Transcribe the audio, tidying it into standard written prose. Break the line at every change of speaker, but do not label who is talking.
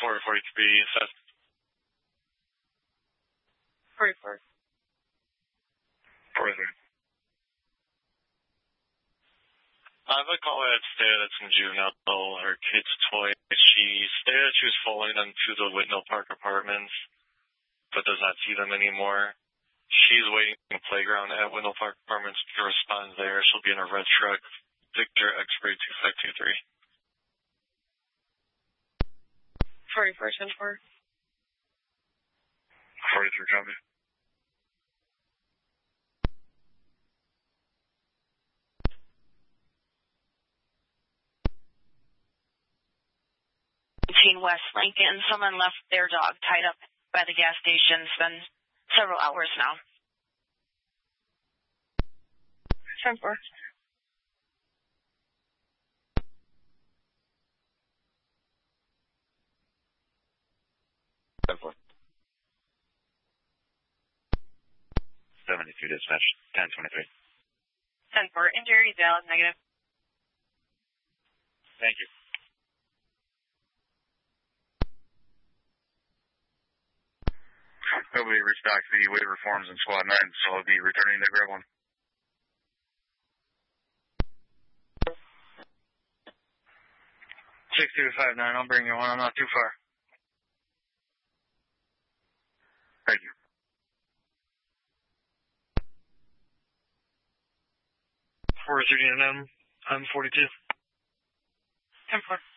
443 assessed.
44.
43. I have a caller that stated that's in Juneau, her kid's toy. She stated she was following them to the Whitnell Park apartments, but does not see them anymore. She's waiting in the playground at Whitnell Park apartments to respond there. She'll be in a red truck, Victor X-ray 2523.
44, 10-4.
43, copy.
West Lincoln. Someone left their dog tied up by the gas station. It's been several hours now.
10-4.
Ten-4. 72 dispatch, 1023.
10-4. Injury, valid, negative.
Thank you. Nobody reached back to the waiver forms in Squad 9, so I'll be returning to grab one.
$6259, I'll bring you one. I'm not too far.
Thank you.
$430 I'm 42.
10-4.